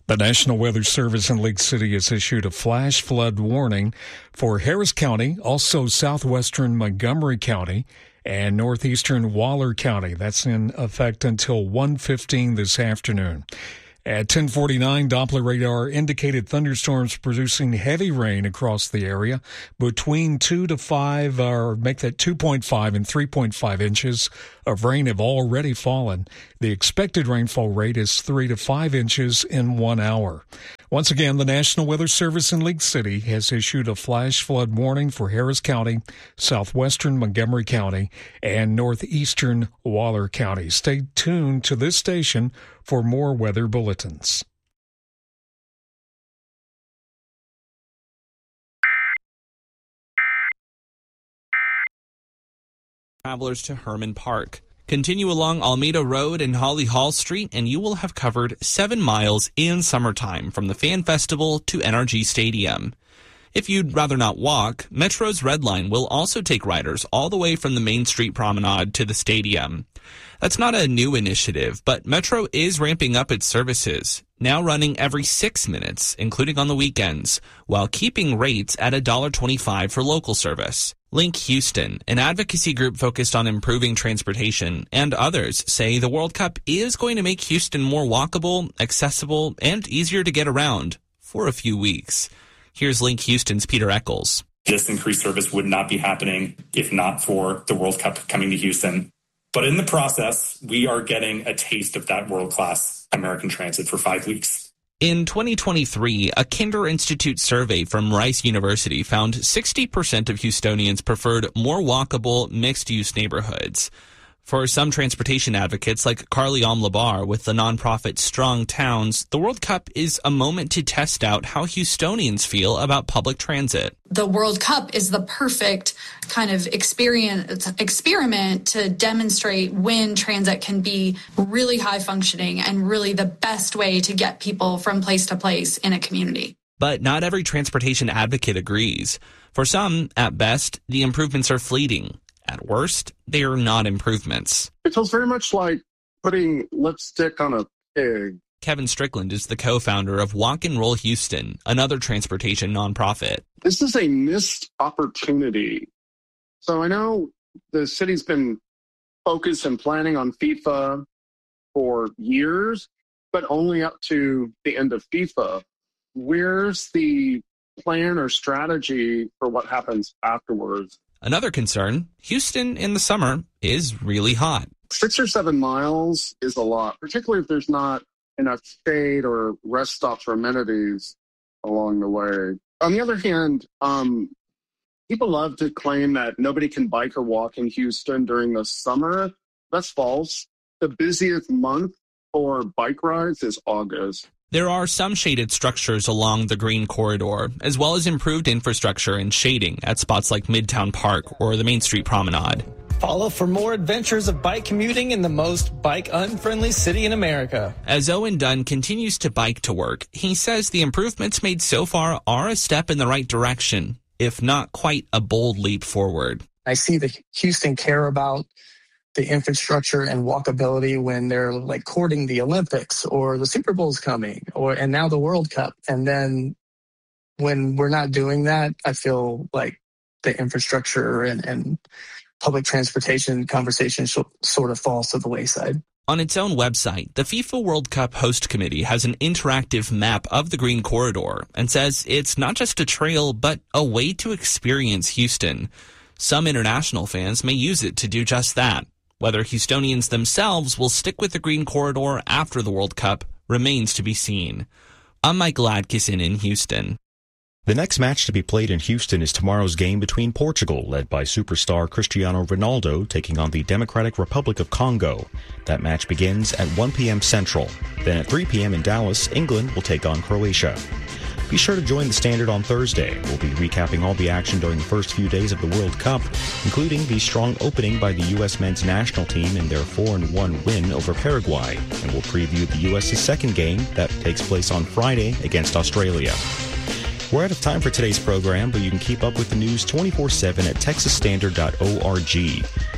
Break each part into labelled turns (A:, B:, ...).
A: The National Weather Service in Lake City has issued a flash flood warning for Harris County, also southwestern Montgomery County, and northeastern Waller County. That's in effect until 1:15 this afternoon. At 10:49, Doppler radar indicated thunderstorms producing heavy rain across the area between 2 to 5, or make that 2.5 and 3.5 inches of rain have already fallen. The expected rainfall rate is 3 to 5 inches in 1 hour. Once again, the National Weather Service in Lake City has issued a flash flood warning for Harris County, southwestern Montgomery County, and northeastern Waller County. Stay tuned to this station for more weather bulletins.
B: Travelers to Herman Park. Continue along Almeida Road and Holly Hall Street, and you will have covered 7 miles in summertime from the Fan Festival to NRG Stadium. If you'd rather not walk, Metro's Red Line will also take riders all the way from the Main Street Promenade to the stadium. That's not a new initiative, but Metro is ramping up its services, now running every 6 minutes, including on the weekends, while keeping rates at $1.25 for local service. Link Houston, an advocacy group focused on improving transportation, and others say the World Cup is going to make Houston more walkable, accessible, and easier to get around for a few weeks. Here's Link Houston's Peter Eccles.
C: This increased service would not be happening if not for the World Cup coming to Houston. But in the process, we are getting a taste of that world-class American transit for 5 weeks.
B: In 2023, a Kinder Institute survey from Rice University found 60% of Houstonians preferred more walkable, mixed-use neighborhoods. For some transportation advocates like Carly Omlabar with the nonprofit Strong Towns, the World Cup is a moment to test out how Houstonians feel about public transit.
D: The World Cup is the perfect kind of experiment to demonstrate when transit can be really high functioning and really the best way to get people from place to place in a community.
B: But not every transportation advocate agrees. For some, at best, the improvements are fleeting. At worst, they are not improvements.
E: It feels very much like putting lipstick on a pig.
B: Kevin Strickland is the co-founder of Walk and Roll Houston, another transportation nonprofit.
E: This is a missed opportunity. So I know the city's been focused and planning on FIFA for years, but only up to the end of FIFA. Where's the plan or strategy for what happens afterwards?
B: Another concern, Houston in the summer is really hot.
E: 6 or 7 miles is a lot, particularly if there's not enough shade or rest stops or amenities along the way. On the other hand, people love to claim that nobody can bike or walk in Houston during the summer. That's false. The busiest month for bike rides is August.
B: There are some shaded structures along the Green Corridor, as well as improved infrastructure and shading at spots like Midtown Park or the Main Street Promenade.
F: Follow for more adventures of bike commuting in the most bike-unfriendly city in America.
B: As Owen Dunn continues to bike to work, he says the improvements made so far are a step in the right direction, if not quite a bold leap forward.
F: I see the Houston care about the infrastructure and walkability when they're like courting the Olympics or the Super Bowl's coming and now the World Cup. And then when we're not doing that, I feel like the infrastructure and public transportation conversation sort of falls to the wayside.
B: On its own website, the FIFA World Cup host committee has an interactive map of the Green Corridor and says it's not just a trail, but a way to experience Houston. Some international fans may use it to do just that. Whether Houstonians themselves will stick with the Green Corridor after the World Cup remains to be seen. I'm Michael Adkison in Houston.
G: The next match to be played in Houston is tomorrow's game between Portugal, led by superstar Cristiano Ronaldo, taking on the Democratic Republic of Congo. That match begins at 1 p.m. Central. Then at 3 p.m. in Dallas, England will take on Croatia. Be sure to join the Standard on Thursday. We'll be recapping all the action during the first few days of the World Cup, including the strong opening by the U.S. men's national team in their 4-1 win over Paraguay. And we'll preview the U.S.'s second game that takes place on Friday against Australia. We're out of time for today's program, but you can keep up with the news 24/7 at texasstandard.org.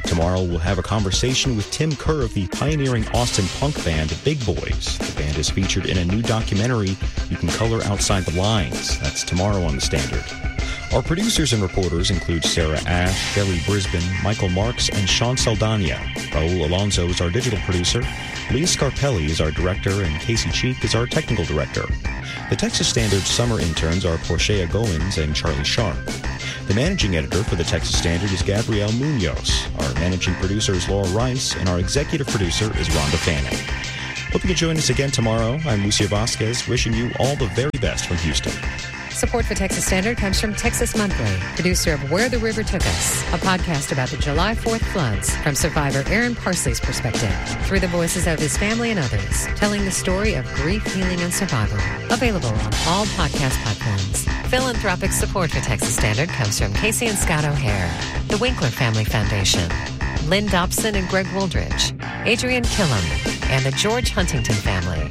G: Tomorrow, we'll have a conversation with Tim Kerr of the pioneering Austin punk band Big Boys. The band is featured in a new documentary, You Can Color Outside the Lines. That's tomorrow on The Standard. Our producers and reporters include Sarah Ash, Kelly Brisbane, Michael Marks, and Sean Saldana. Raul Alonso is our digital producer. Lee Scarpelli is our director, and Casey Cheek is our technical director. The Texas Standard summer interns are Portia Goins and Charlie Sharp. The managing editor for the Texas Standard is Gabrielle Munoz. Our managing producer is Laura Rice, and our executive producer is Rhonda Fanning. Hope you can join us again tomorrow. I'm Lucia Vasquez, wishing you all the very best from Houston.
H: Support for Texas Standard comes from Texas Monthly, producer of Where the River Took Us, a podcast about the July 4th floods from survivor Aaron Parsley's perspective, through the voices of his family and others, telling the story of grief, healing, and survival. Available on all podcast platforms. Philanthropic support for Texas Standard comes from Casey and Scott O'Hare, the Winkler Family Foundation, Lynn Dobson and Greg Wooldridge, Adrian Killam, and the George Huntington family.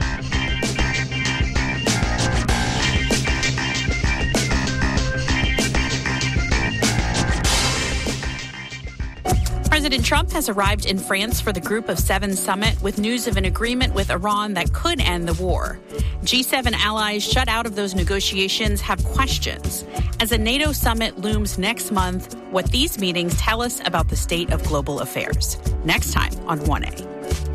I: President Trump has arrived in France for the Group of Seven summit with news of an agreement with Iran that could end the war. G7 allies shut out of those negotiations have questions. As a NATO summit looms next month, what these meetings tell us about the state of global affairs. Next time on 1A.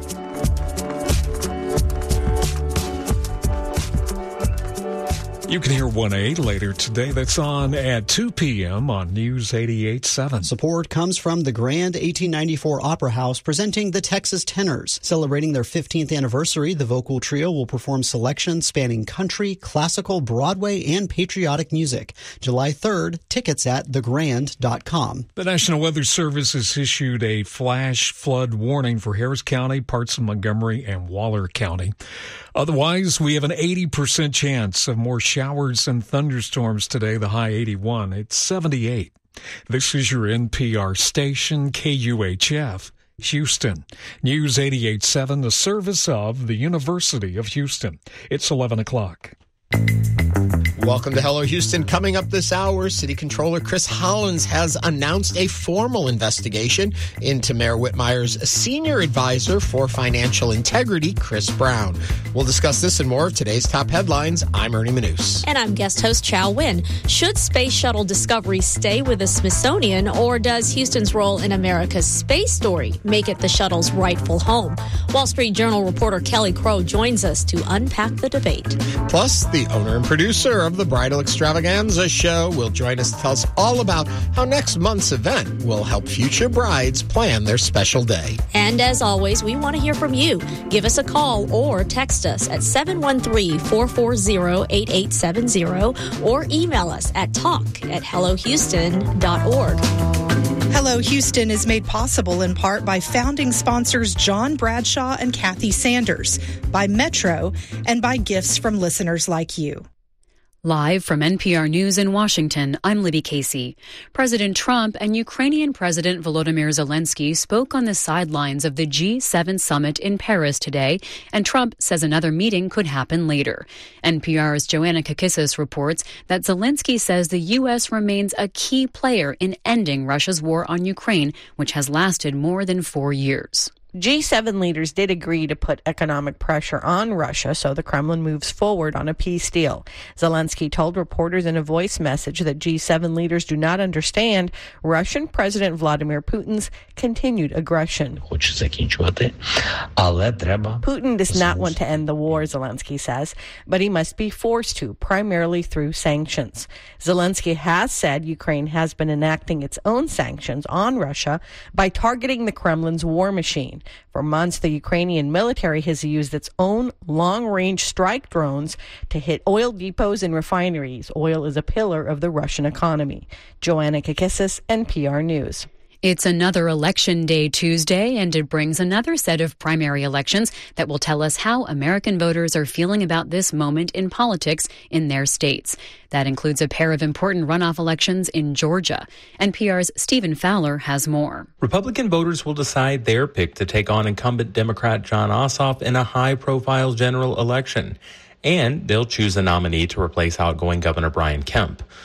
A: You can hear 1A later today. That's on at 2 p.m. on News 88.7.
J: Support comes from the Grand 1894 Opera House presenting the Texas Tenors. Celebrating their 15th anniversary, the vocal trio will perform selections spanning country, classical, Broadway, and patriotic music. July 3rd, tickets at thegrand.com.
A: The National Weather Service has issued a flash flood warning for Harris County, parts of Montgomery, and Waller County. Otherwise, we have an 80% chance of more showers and thunderstorms today, the high 81. It's 78. This is your NPR station, KUHF, Houston. News 88.7, the service of the University of Houston. It's 11 o'clock.
K: Welcome to Hello Houston. Coming up this hour, City Controller Chris Hollins has announced a formal investigation into Mayor Whitmire's senior advisor for financial integrity, Chris Brown. We'll discuss this and more of today's top headlines. I'm Ernie Manous.
L: And I'm guest host Chow Win. Should Space Shuttle Discovery stay with the Smithsonian, or does Houston's role in America's space story make it the shuttle's rightful home? Wall Street Journal reporter Kelly Crow joins us to unpack the debate.
K: Plus, the owner and producer of the Bridal Extravaganza show will join us to tell us all about how next month's event will help future brides plan their special day.
L: And as always, we want to hear from you. Give us a call or text us at 713-440-8870 or email us at talk@hellohouston.org.
M: Hello Houston is made possible in part by founding sponsors John Bradshaw and Kathy Sanders, by Metro, and by gifts from listeners like you.
N: Live from NPR News in Washington, I'm Libby Casey. President Trump and Ukrainian President Volodymyr Zelensky spoke on the sidelines of the G7 summit in Paris today, and Trump says another meeting could happen later. NPR's Joanna Kakissis reports that Zelensky says the U.S. remains a key player in ending Russia's war on Ukraine, which has lasted more than 4 years.
O: G7 leaders did agree to put economic pressure on Russia so the Kremlin moves forward on a peace deal. Zelensky told reporters in a voice message that G7 leaders do not understand Russian President Vladimir Putin's continued aggression. Putin does not want to end the war, Zelensky says, but he must be forced to, primarily through sanctions. Zelensky has said Ukraine has been enacting its own sanctions on Russia by targeting the Kremlin's war machine. For months, the Ukrainian military has used its own long-range strike drones to hit oil depots and refineries. Oil is a pillar of the Russian economy. Joanna Kakissis, NPR News.
N: It's another election day Tuesday, and it brings another set of primary elections that will tell us how American voters are feeling about this moment in politics in their states. That includes a pair of important runoff elections in Georgia. NPR's Stephen Fowler has more.
P: Republican voters will decide their pick to take on incumbent Democrat Jon Ossoff in a high-profile general election, and they'll choose a nominee to replace outgoing Governor Brian Kemp.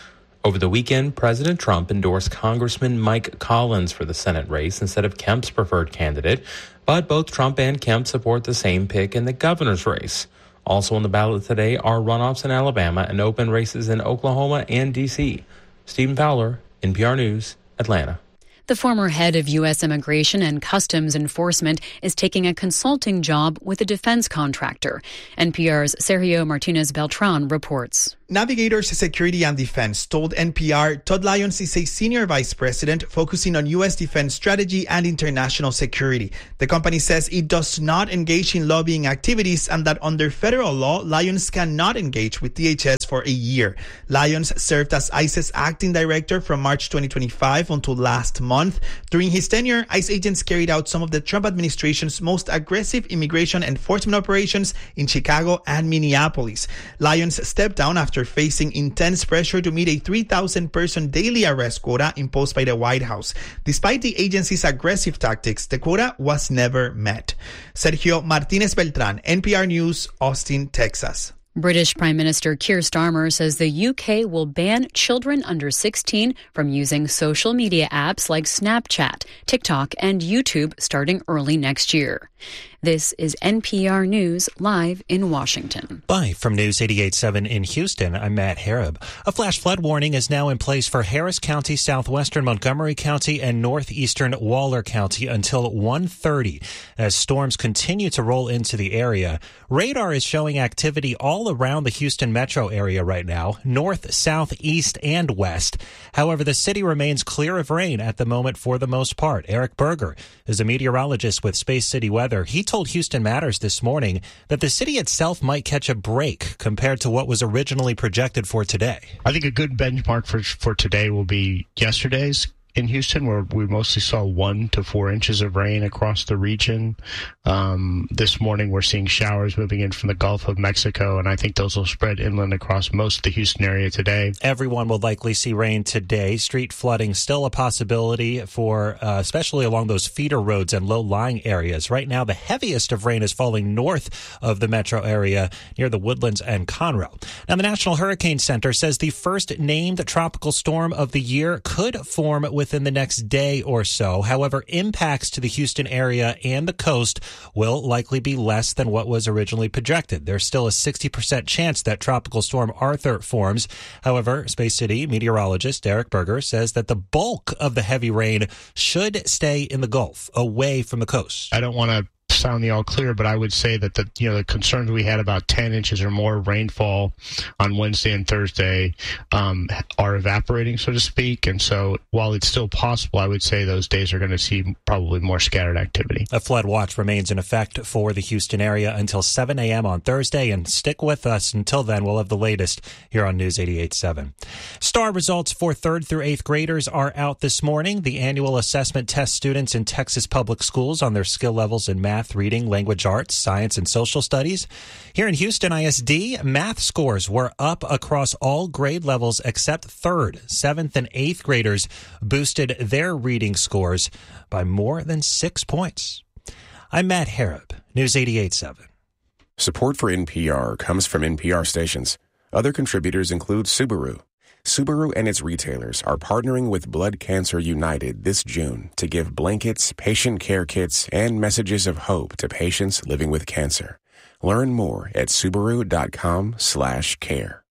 P: Over the weekend, President Trump endorsed Congressman Mike Collins for the Senate race instead of Kemp's preferred candidate, but both Trump and Kemp support the same pick in the governor's race. Also on the ballot today are runoffs in Alabama and open races in Oklahoma and D.C. Stephen Fowler, NPR News, Atlanta.
N: The former head of U.S. Immigration and Customs Enforcement is taking a consulting job with a defense contractor. NPR's Sergio Martinez Beltran reports.
Q: Navigators Security and Defense told NPR Todd Lyons is a senior vice president focusing on U.S. defense strategy and international security. The company says it does not engage in lobbying activities and that under federal law, Lyons cannot engage with DHS for a year. Lyons served as ICE's acting director from March 2025 until last month. During his tenure, ICE agents carried out some of the Trump administration's most aggressive immigration enforcement operations in Chicago and Minneapolis. Lyons stepped down after facing intense pressure to meet a 3,000-person daily arrest quota imposed by the White House. Despite the agency's aggressive tactics, the quota was never met. Sergio Martinez Beltran, NPR News, Austin, Texas.
N: British Prime Minister Keir Starmer says the UK will ban children under 16 from using social media apps like Snapchat, TikTok, and YouTube starting early next year. This is NPR News live in Washington.
R: Live from News 88.7 in Houston, I'm Matt Harab. A flash flood warning is now in place for Harris County, southwestern Montgomery County, and northeastern Waller County until 1:30 as storms continue to roll into the area. Radar is showing activity all around the Houston metro area right now, north, south, east, and west. However, the city remains clear of rain at the moment for the most part. Eric Berger is a meteorologist with Space City Weather. He told Houston Matters this morning that the city itself might catch a break compared to what was originally projected for today.
S: I think a good benchmark for today will be yesterday's in Houston, where we mostly saw 1 to 4 inches of rain across the region. This morning, we're seeing showers moving in from the Gulf of Mexico, and I think those will spread inland across most of the Houston area today.
R: Everyone will likely see rain today. Street flooding still a possibility for, especially along those feeder roads and low-lying areas. Right now, the heaviest of rain is falling north of the metro area near the Woodlands and Conroe. Now, the National Hurricane Center says the first named tropical storm of the year could form within the next day or so. However, impacts to the Houston area and the coast will likely be less than what was originally projected. There's still a 60% chance that Tropical Storm Arthur forms. However, Space City meteorologist Eric Berger says that the bulk of the heavy rain should stay in the Gulf, away from the coast.
S: I don't want to sound the all clear, but I would say that the concerns we had about 10 inches or more rainfall on Wednesday and Thursday are evaporating, so to speak. And so while it's still possible, I would say those days are going to see probably more scattered activity.
R: A flood watch remains in effect for the Houston area until 7 a.m. on Thursday, and stick with us until then. We'll have the latest here on News 88.7. STAR results for 3rd through 8th graders are out this morning. The annual assessment tests students in Texas public schools on their skill levels in math, reading, language arts, science, and social studies. Here in Houston ISD, math scores were up across all grade levels except 3rd, 7th, and 8th graders boosted their reading scores by more than 6 points. I'm Matt Harab, News 88.7.
T: Support for NPR comes from NPR stations. Other contributors include Subaru. Subaru and its retailers are partnering with Blood Cancer United this June to give blankets, patient care kits, and messages of hope to patients living with cancer. Learn more at Subaru.com/care.